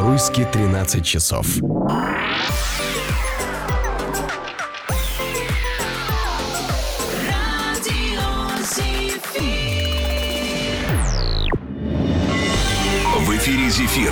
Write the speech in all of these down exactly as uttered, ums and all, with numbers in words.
Бобруйске тринадцать часов. В эфире «Зефир».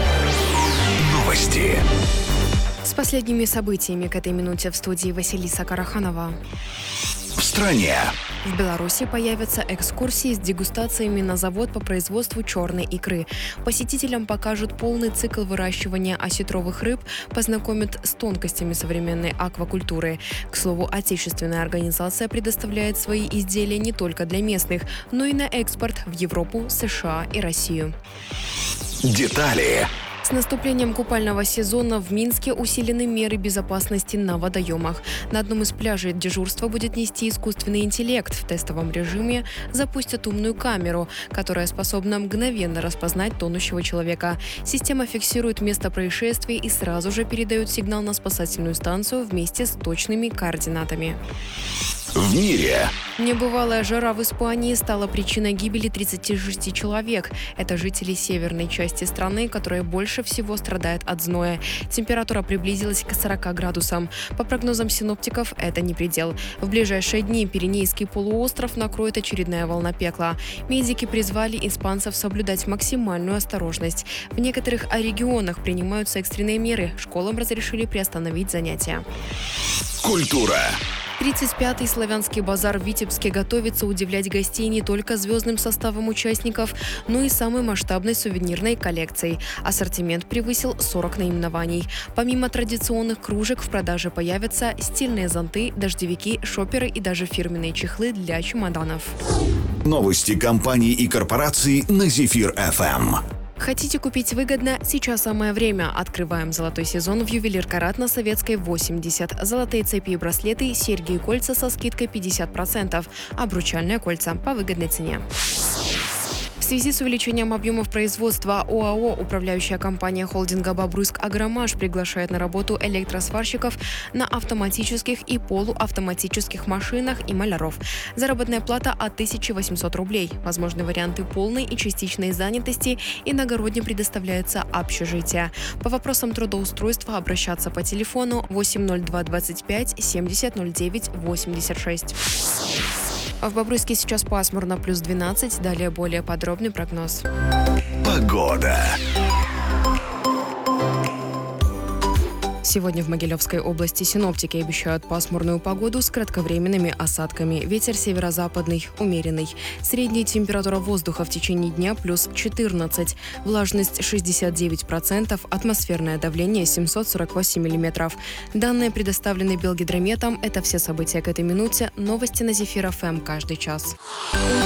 Новости. С последними событиями к этой минуте в студии Василиса Караханова. В стране. В Беларуси появятся экскурсии с дегустациями на завод по производству черной икры. Посетителям покажут полный цикл выращивания осетровых рыб, познакомят с тонкостями современной аквакультуры. К слову, отечественная организация предоставляет свои изделия не только для местных, но и на экспорт в Европу, США и Россию. Детали. С наступлением купального сезона в Минске усилены меры безопасности на водоемах. На одном из пляжей дежурство будет нести искусственный интеллект. В тестовом режиме запустят умную камеру, которая способна мгновенно распознать тонущего человека. Система фиксирует место происшествия и сразу же передает сигнал на спасательную станцию вместе с точными координатами. В мире. Небывалая жара в Испании стала причиной гибели тридцати шести человек. Это жители северной части страны, которая больше всего страдает от зноя. Температура приблизилась к сорока градусам. По прогнозам синоптиков, это не предел. В ближайшие дни Пиренейский полуостров накроет очередная волна пекла. Медики призвали испанцев соблюдать максимальную осторожность. В некоторых регионах принимаются экстренные меры. Школам разрешили приостановить занятия. Культура. тридцать пятый славянский базар в Витебске готовится удивлять гостей не только звездным составом участников, но и самой масштабной сувенирной коллекцией. Ассортимент превысил сорок наименований. Помимо традиционных кружек в продаже появятся стильные зонты, дождевики, шоперы и даже фирменные чехлы для чемоданов. Новости компаний и корпораций на Зефир эф эм. Хотите купить выгодно? Сейчас самое время. Открываем золотой сезон в Ювелир Карат на Советской восемьдесят. Золотые цепи и браслеты, серьги и кольца со скидкой пятьдесят процентов. Обручальные кольца по выгодной цене. В связи с увеличением объемов производства ОАО «Управляющая компания холдинга «Бобруйск Агромаш» приглашает на работу электросварщиков на автоматических и полуавтоматических машинах и маляров. Заработная плата от тысячи восьмисот рублей. Возможны варианты полной и частичной занятости. Иногородним предоставляется общежитие. По вопросам трудоустройства обращаться по телефону восемь ноль два двадцать пять семьдесят ноль девять восемьдесят шесть. В Бобруйске сейчас пасмурно, плюс двенадцать. Далее более подробный прогноз. Погода. Сегодня в Могилевской области синоптики обещают пасмурную погоду с кратковременными осадками. Ветер северо-западный, умеренный. Средняя температура воздуха в течение дня плюс четырнадцать. Влажность шестьдесят девять процентов. Атмосферное давление семьсот сорок восемь миллиметров. Данные предоставлены Белгидрометом. Это все события к этой минуте. Новости на Зефир эф эм каждый час.